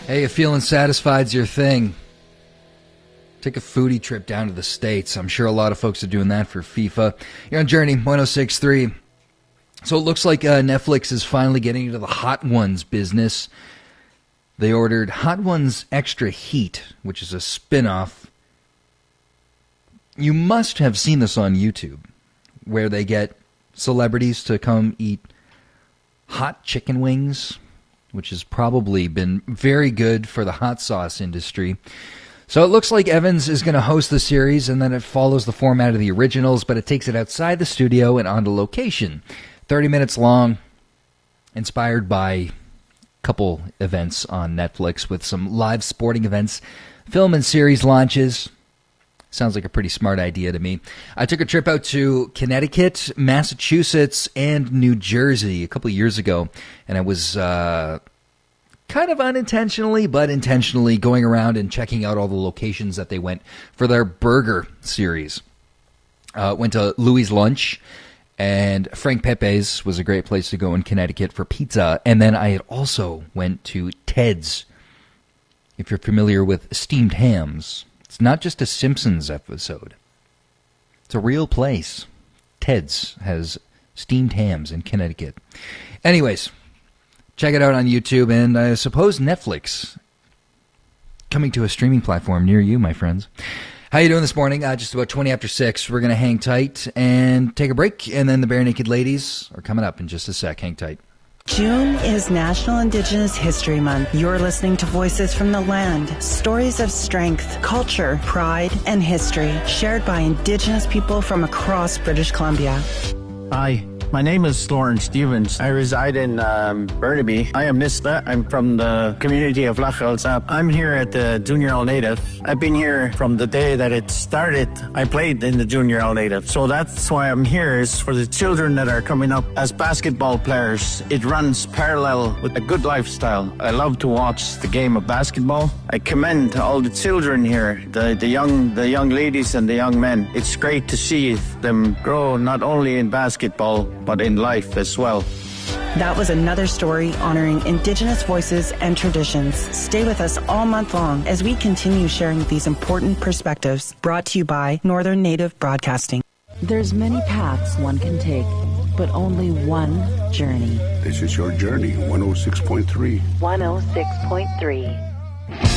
Hey, if feeling satisfied's your thing, take a foodie trip down to the States. I'm sure a lot of folks are doing that for FIFA. You're on Journey 106.3. So it looks like Netflix is finally getting into the Hot Ones business. They ordered Hot Ones Extra Heat, which is a spin-off. You must have seen this on YouTube, where they get celebrities to come eat hot chicken wings, which has probably been very good for the hot sauce industry. So it looks like Evans is going to host the series, and then it follows the format of the originals, but it takes it outside the studio and onto location. 30 minutes long, inspired by a couple events on Netflix with some live sporting events, film and series launches. Sounds like a pretty smart idea to me. I took a trip out to Connecticut, Massachusetts, and New Jersey a couple years ago, and I was kind of unintentionally, but intentionally going around and checking out all the locations that they went for their burger series. Went to Louis' Lunch, and Frank Pepe's was a great place to go in Connecticut for pizza. And then I had also went to Ted's. If you're familiar with steamed hams, it's not just a Simpsons episode. It's a real place. Ted's has steamed hams in Connecticut. Anyways, check it out on YouTube, and I suppose Netflix coming to a streaming platform near you, my friends. How you doing this morning? Just about 20 after 6. We're going to hang tight and take a break, and then the Bare Naked Ladies are coming up in just a sec. Hang tight. June is National Indigenous History Month. You're listening to Voices from the Land, stories of strength, culture, pride, and history shared by Indigenous people from across British Columbia. Hi, my name is Lauren Stevens. I reside in Burnaby. I am Nista. I'm from the community of Loch Elsap. I'm here at the Junior All Native. I've been here from the day that it started. I played in the Junior All Native. So that's why I'm here, is for the children that are coming up as basketball players. It runs parallel with a good lifestyle. I love to watch the game of basketball. I commend all the children here, the young ladies and the young men. It's great to see them grow not only in basketball, but in life as well. That was another story honoring Indigenous voices and traditions. Stay with us all month long as we continue sharing these important perspectives. Brought to you by Northern Native Broadcasting. There's many paths one can take, but only one journey. This is your Journey 106.3. 106.3.